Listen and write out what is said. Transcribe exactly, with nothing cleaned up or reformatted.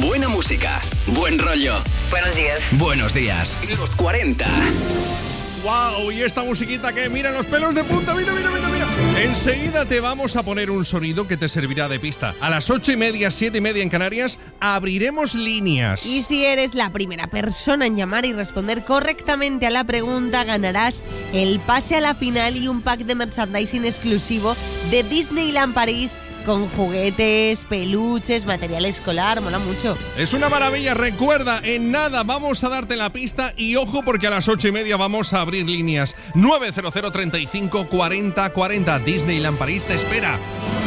Buena música, buen rollo. Buenos días. Buenos días. Los cuarenta. ¡Wow! Y esta musiquita que mira los pelos de punta. Mira, mira, mira, mira. Enseguida te vamos a poner un sonido que te servirá de pista. A las ocho y media, siete y media en Canarias, abriremos líneas. Y si eres la primera persona en llamar y responder correctamente a la pregunta, ganarás el pase a la final y un pack de merchandising exclusivo de Disneyland París con juguetes, peluches, material escolar. Mola mucho. Es una maravilla. Recuerda, en nada vamos a darte la pista y ojo porque a las ocho y media vamos a abrir líneas. nueve cero cero, treinta y cinco, cuarenta, cuarenta. Disneyland París te espera.